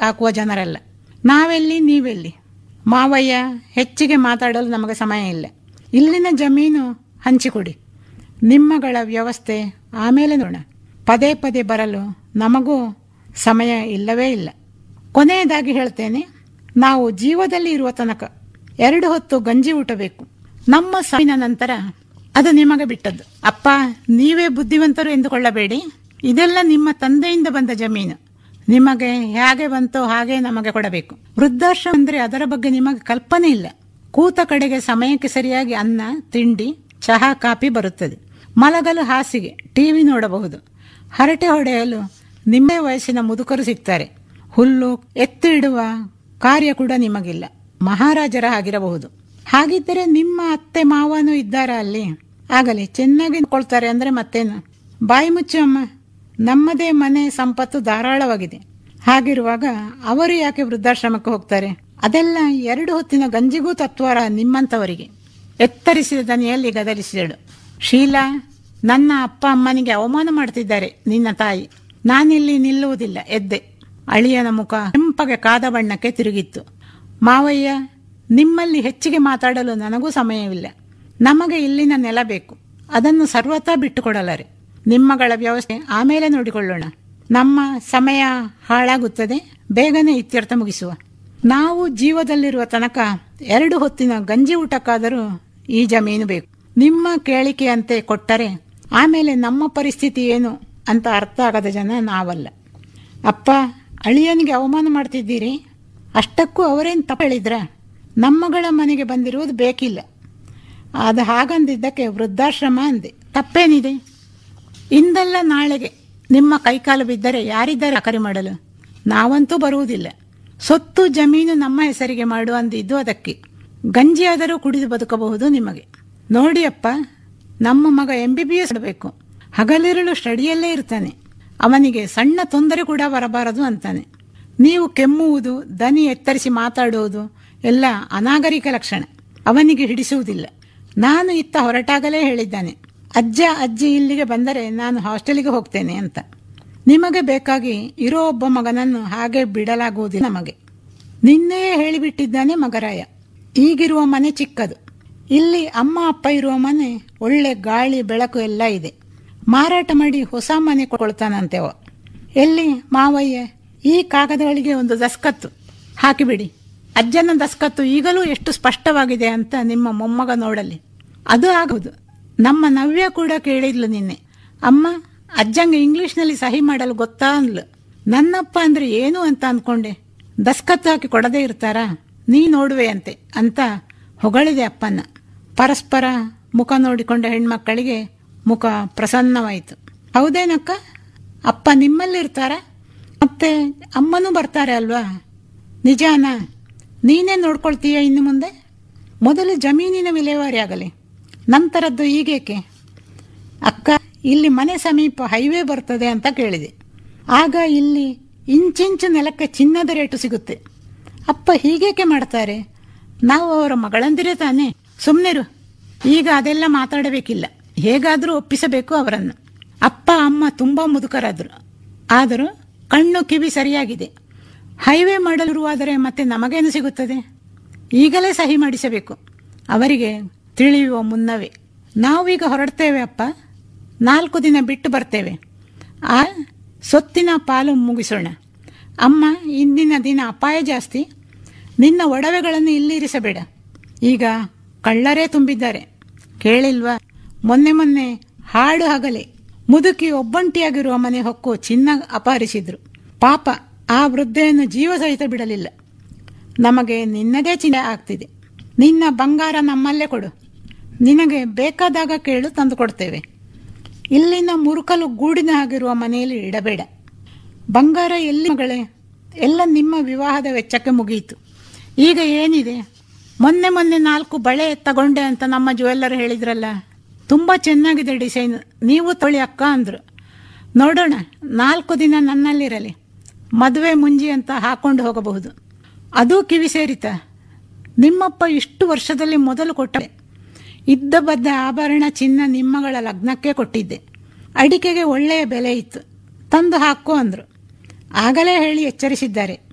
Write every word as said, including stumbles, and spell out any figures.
ಹಾಕುವ ಜನರಲ್ಲ. ನಾವೆಲ್ಲಿ ನೀವೆಲ್ಲಿ ಮಾವಯ್ಯ, ಹೆಚ್ಚಿಗೆ ಮಾತಾಡಲು ನಮಗೆ ಸಮಯ ಇಲ್ಲ. ಇಲ್ಲಿನ ಜಮೀನು ಹಂಚಿಕೊಡಿ, ನಿಮ್ಮಗಳ ವ್ಯವಸ್ಥೆ ಆಮೇಲೆ ನೋಡೋಣ. ಪದೇ ಪದೇ ಬರಲು ನಮಗೂ ಸಮಯ ಇಲ್ಲವೇ ಇಲ್ಲ. ಕೊನೆಯದಾಗಿ ಹೇಳ್ತೇನೆ, ನಾವು ಜೀವದಲ್ಲಿ ಇರುವ ತನಕ ಎರಡು ಹೊತ್ತು ಗಂಜಿ ಊಟ ಬೇಕು. ನಮ್ಮ ಸಾವಿನ ನಂತರ ಅದು ನಿಮಗೆ ಬಿಟ್ಟದ್ದು. ಅಪ್ಪ, ನೀವೇ ಬುದ್ಧಿವಂತರು ಎಂದುಕೊಳ್ಳಬೇಡಿ. ಇದೆಲ್ಲ ನಿಮ್ಮ ತಂದೆಯಿಂದ ಬಂದ ಜಮೀನು. ನಿಮಗೆ ಹೇಗೆ ಬಂತೋ ಹಾಗೆ ನಮಗೆ ಕೊಡಬೇಕು. ವೃದ್ಧಾಶ್ರಮ ಅಂದರೆ ಅದರ ಬಗ್ಗೆ ನಿಮಗೆ ಕಲ್ಪನೆ ಇಲ್ಲ. ಕೂತ ಕಡೆಗೆ ಸಮಯಕ್ಕೆ ಸರಿಯಾಗಿ ಅನ್ನ, ತಿಂಡಿ, ಚಹಾ, ಕಾಫಿ ಬರುತ್ತದೆ. ಮಲಗಲು ಹಾಸಿಗೆ, ಟಿವಿ ನೋಡಬಹುದು. ಹರಟೆ ಹೊಡೆಯಲು ನಿಮ್ಮ ವಯಸ್ಸಿನ ಮುದುಕರು ಸಿಗ್ತಾರೆ. ಹುಲ್ಲು ಎತ್ತು ಇಡುವ ಕಾರ್ಯ ಕೂಡ ನಿಮಗಿಲ್ಲ. ಮಹಾರಾಜರ ಆಗಿರಬಹುದು. ಹಾಗಿದ್ದರೆ ನಿಮ್ಮ ಅತ್ತೆ ಮಾವನು ಇದ್ದಾರ ಅಲ್ಲಿ? ಆಗಲಿ, ಚೆನ್ನಾಗಿ ಕೊಳ್ತಾರೆ ಅಂದರೆ ಮತ್ತೇನು. ಬಾಯಿ ಮುಚ್ಚು ಅಮ್ಮ, ನಮ್ಮದೇ ಮನೆ ಸಂಪತ್ತು ಧಾರಾಳವಾಗಿದೆ. ಹಾಗಿರುವಾಗ ಅವರು ಯಾಕೆ ವೃದ್ಧಾಶ್ರಮಕ್ಕೆ ಹೋಗ್ತಾರೆ? ಅದೆಲ್ಲ ಎರಡು ಹೊತ್ತಿನ ಗಂಜಿಗೂ ತತ್ವಾರ ನಿಮ್ಮಂಥವರಿಗೆ. ಎತ್ತರಿಸಿದ ದನಿಯಲ್ಲಿ ಗದರಿಸಿದಳು. ಶೀಲಾ, ನನ್ನ ಅಪ್ಪ ಅಮ್ಮನಿಗೆ ಅವಮಾನ ಮಾಡ್ತಿದ್ದಾರೆ ನಿನ್ನ ತಾಯಿ. ನಾನಿಲ್ಲಿ ನಿಲ್ಲುವುದಿಲ್ಲ. ಎದ್ದೆ. ಅಳಿಯನ ಮುಖ ಕೆಂಪಗೆ ಕಾದ ಬಣ್ಣಕ್ಕೆ ತಿರುಗಿತ್ತು. ಮಾವಯ್ಯ, ನಿಮ್ಮಲ್ಲಿ ಹೆಚ್ಚಿಗೆ ಮಾತಾಡಲು ನನಗೂ ಸಮಯವಿಲ್ಲ. ನಮಗೆ ಇಲ್ಲಿನ ನೆಲ ಬೇಕು. ಅದನ್ನು ಸರ್ವತಾ ಬಿಟ್ಟುಕೊಡಲಾರೆ. ನಿಮ್ಮಗಳ ವ್ಯವಸ್ಥೆ ಆಮೇಲೆ ನೋಡಿಕೊಳ್ಳೋಣ. ನಮ್ಮ ಸಮಯ ಹಾಳಾಗುತ್ತದೆ. ಬೇಗನೆ ಇತ್ಯರ್ಥ ಮುಗಿಸುವ. ನಾವು ಜೀವದಲ್ಲಿರುವ ತನಕ ಎರಡು ಹೊತ್ತಿನ ಗಂಜಿ ಊಟಕ್ಕಾದರೂ ಈ ಜಮೀನು ಬೇಕು. ನಿಮ್ಮ ಕೇಳಿಕೆಯಂತೆ ಕೊಟ್ಟರೆ ಆಮೇಲೆ ನಮ್ಮ ಪರಿಸ್ಥಿತಿ ಏನು ಅಂತ ಅರ್ಥ ಆಗದ ಜನ ನಾವಲ್ಲ. ಅಪ್ಪ, ಅಳಿಯನಿಗೆ ಅವಮಾನ ಮಾಡ್ತಿದ್ದೀರಿ. ಅಷ್ಟಕ್ಕೂ ಅವರೇನು ತಪ್ಪು ಹೇಳಿದ್ರ? ನಮ್ಮಗಳ ಮನೆಗೆ ಬಂದಿರುವುದು ಬೇಕಿಲ್ಲ. ಅದು ಹಾಗಂದಿದ್ದಕ್ಕೆ ವೃದ್ಧಾಶ್ರಮ ಅಂದೆ. ತಪ್ಪೇನಿದೆ? ಇಂದಲ್ಲ ನಾಳೆಗೆ ನಿಮ್ಮ ಕೈಕಾಲು ಬಿದ್ದರೆ ಯಾರಿದ್ದಾರೆ ಅಕರಿ ಮಾಡಲು? ನಾವಂತೂ ಬರುವುದಿಲ್ಲ. ಸೊತ್ತು ಜಮೀನು ನಮ್ಮ ಹೆಸರಿಗೆ ಮಾಡು ಅಂದಿದ್ದು ಅದಕ್ಕೆ. ಗಂಜಿಯಾದರೂ ಕುಡಿದು ಬದುಕಬಹುದು ನಿಮಗೆ. ನೋಡಿ ಅಪ್ಪ, ನಮ್ಮ ಮಗ ಎಂ ಬಿ ಬಿ ಎಸ್ ಮಾಡಬೇಕು. ಹಗಲಿರುಳು ಸ್ಟಡಿಯಲ್ಲೇ ಇರ್ತಾನೆ. ಅವನಿಗೆ ಸಣ್ಣ ತೊಂದರೆ ಕೂಡ ಬರಬಾರದು ಅಂತಾನೆ. ನೀವು ಕೆಮ್ಮುವುದು, ದನಿ ಎತ್ತರಿಸಿ ಮಾತಾಡುವುದು ಎಲ್ಲ ಅನಾಗರಿಕ ಲಕ್ಷಣ. ಅವನಿಗೆ ಹಿಡಿಸುವುದಿಲ್ಲ. ನಾನು ಇತ್ತ ಹೊರಟಾಗಲೇ ಹೇಳಿದ್ದಾನೆ, ಅಜ್ಜ ಅಜ್ಜಿ ಇಲ್ಲಿಗೆ ಬಂದರೆ ನಾನು ಹಾಸ್ಟೆಲಿಗೆ ಹೋಗ್ತೇನೆ ಅಂತ. ನಿಮಗೆ ಬೇಕಾಗಿ ಇರೋ ಒಬ್ಬ ಮಗನನ್ನು ಹಾಗೆ ಬಿಡಲಾಗುವುದಿಲ್ಲ ನಮಗೆ. ನಿನ್ನೆಯೇ ಹೇಳಿಬಿಟ್ಟಿದ್ದಾನೆ ಮಗರಾಯ. ಈಗಿರುವ ಮನೆ ಚಿಕ್ಕದು. ಇಲ್ಲಿ ಅಮ್ಮ ಅಪ್ಪ ಇರುವ ಮನೆ ಒಳ್ಳೆ ಗಾಳಿ ಬೆಳಕು ಎಲ್ಲ ಇದೆ. ಮಾರಾಟ ಮಾಡಿ ಹೊಸ ಮನೆ ಕೊಳ್ತಾನಂತೆವ. ಎಲ್ಲಿ ಮಾವಯ್ಯ, ಈ ಕಾಗದಗಳಿಗೆ ಒಂದು ದಸ್ಕತ್ತು ಹಾಕಿಬಿಡಿ. ಅಜ್ಜನ ದಸ್ಕತ್ತು ಈಗಲೂ ಎಷ್ಟು ಸ್ಪಷ್ಟವಾಗಿದೆ ಅಂತ ನಿಮ್ಮ ಮೊಮ್ಮಗ ನೋಡಲಿ. ಅದು ಆಗುವುದು. ನಮ್ಮ ನವ್ಯ ಕೂಡ ಕೇಳಿದ್ಲು ನಿನ್ನೆ, ಅಮ್ಮ, ಅಜ್ಜಂಗೆ ಇಂಗ್ಲಿಷ್ನಲ್ಲಿ ಸಹಿ ಮಾಡಲು ಗೊತ್ತಾ ಅಂದ್ಲು. ನನ್ನಪ್ಪ ಅಂದ್ರೆ ಏನು ಅಂತ ಅಂದ್ಕೊಂಡೆ. ದಸ್ಕತ್ತು ಹಾಕಿ ಕೊಡದೇ ಇರ್ತಾರಾ? ನೀ ನೋಡುವೆ ಅಂತೆ ಅಂತ ಹೊಗಳಿದೆ ಅಪ್ಪನ್ನ. ಪರಸ್ಪರ ಮುಖ ನೋಡಿಕೊಂಡ ಹೆಣ್ಮಕ್ಕಳಿಗೆ ಮುಖ ಪ್ರಸನ್ನವಾಯಿತು. ಹೌದೇನಕ್ಕ? ಅಪ್ಪ ನಿಮ್ಮಲ್ಲಿರ್ತಾರ? ಮತ್ತೆ ಅಮ್ಮನೂ ಬರ್ತಾರೆ ಅಲ್ವಾ? ನಿಜಾನ? ನೀನೇ ನೋಡ್ಕೊಳ್ತೀಯ ಇನ್ನು ಮುಂದೆ? ಮೊದಲು ಜಮೀನಿನ ವಿಲೇವಾರಿ ಆಗಲಿ, ನಂತರದ್ದು ಈಗೇಕೆ? ಅಕ್ಕ, ಇಲ್ಲಿ ಮನೆ ಸಮೀಪ ಹೈವೇ ಬರ್ತದೆ ಅಂತ ಕೇಳಿದೆ. ಆಗ ಇಲ್ಲಿ ಇಂಚಿಂಚು ನೆಲಕ್ಕೆ ಚಿನ್ನದ ರೇಟು ಸಿಗುತ್ತೆ. ಅಪ್ಪ ಹೀಗೇಕೆ ಮಾಡ್ತಾರೆ? ನಾವು ಅವರ ಮಗಳಂದಿರೇ ತಾನೇ. ಸುಮ್ಮನಿರು. ಈಗ ಅದೆಲ್ಲ ಮಾತಾಡಬೇಕಿಲ್ಲ. ಹೇಗಾದರೂ ಒಪ್ಪಿಸಬೇಕು ಅವರನ್ನು. ಅಪ್ಪ ಅಮ್ಮ ತುಂಬ ಮುದುಕರಾದರು. ಆದರೂ ಕಣ್ಣು ಕಿವಿ ಸರಿಯಾಗಿದೆ. ಹೈವೇ ಮಾಡಲಿರುವಾದರೆ ಮತ್ತೆ ನಮಗೇನು ಸಿಗುತ್ತದೆ? ಈಗಲೇ ಸಹಿ ಮಾಡಿಸಬೇಕು, ಅವರಿಗೆ ತಿಳಿಯುವ ಮುನ್ನವೇ. ನಾವೀಗ ಹೊರಡ್ತೇವೆ ಅಪ್ಪ. ನಾಲ್ಕು ದಿನ ಬಿಟ್ಟು ಬರ್ತೇವೆ. ಆ ಸೊತ್ತಿನ ಪಾಲು ಮುಗಿಸೋಣ. ಅಮ್ಮ, ಇಂದಿನ ದಿನ ಅಪಾಯ ಜಾಸ್ತಿ. ನಿನ್ನ ಒಡವೆಗಳನ್ನು ಇಲ್ಲಿರಿಸಬೇಡ. ಈಗ ಕಳ್ಳರೇ ತುಂಬಿದ್ದಾರೆ. ಕೇಳಿಲ್ವಾ? ಮೊನ್ನೆ ಮೊನ್ನೆ ಹಾಡು ಹಗಲೇ ಮುದುಕಿ ಒಬ್ಬಂಟಿಯಾಗಿರುವ ಮನೆ ಹೊಕ್ಕು ಚಿನ್ನ ಅಪಹರಿಸಿದ್ರು. ಪಾಪ, ಆ ವೃದ್ಧೆಯನ್ನು ಜೀವ ಸಹಿತ ಬಿಡಲಿಲ್ಲ. ನಮಗೆ ನಿನ್ನದೇ ಚಿನ್ನ ಆಗ್ತಿದೆ. ನಿನ್ನ ಬಂಗಾರ ನಮ್ಮಲ್ಲೇ ಕೊಡು. ನಿನಗೆ ಬೇಕಾದಾಗ ಕೇಳು, ತಂದು ಕೊಡ್ತೇವೆ. ಇಲ್ಲಿನ ಮುರುಕಲು ಗೂಡಿನ ಆಗಿರುವ ಮನೆಯಲ್ಲಿ ಇಡಬೇಡ. ಬಂಗಾರ ಎಲ್ಲಿ ಮಗಳೇ? ಎಲ್ಲ ನಿಮ್ಮ ವಿವಾಹದ ವೆಚ್ಚಕ್ಕೆ ಮುಗಿಯಿತು. ಈಗ ಏನಿದೆ? ಮೊನ್ನೆ ಮೊನ್ನೆ ನಾಲ್ಕು ಬಳೆ ತಗೊಂಡೆ ಅಂತ ನಮ್ಮ ಜ್ಯುವೆಲ್ಲರ್ ಹೇಳಿದ್ರಲ್ಲ, ತುಂಬ ಚೆನ್ನಾಗಿದೆ ಡಿಸೈನ್, ನೀವು ತೊಳಿ ಅಕ್ಕ ಅಂದರು. ನೋಡೋಣ, ನಾಲ್ಕು ದಿನ ನನ್ನಲ್ಲಿರಲಿ. ಮದುವೆ ಮುಂಜಿ ಅಂತ ಹಾಕೊಂಡು ಹೋಗಬಹುದು. ಅದೂ ಕಿವಿ ಸೇರಿತ? ನಿಮ್ಮಪ್ಪ ಇಷ್ಟು ವರ್ಷದಲ್ಲಿ ಮೊದಲು ಕೊಟ್ಟ ಇದ್ದ ಬದ್ದ ಆಭರಣ ಚಿನ್ನ ನಿಮ್ಮಗಳ ಲಗ್ನಕ್ಕೆ ಕೊಟ್ಟಿದ್ದೆ. ಅಡಿಕೆಗೆ ಒಳ್ಳೆಯ ಬೆಲೆ ಇತ್ತು, ತಂದು ಹಾಕೋ ಅಂದರು. ಆಗಲೇ ಹೇಳಿ ಎಚ್ಚರಿಸಿದ್ದಾರೆ.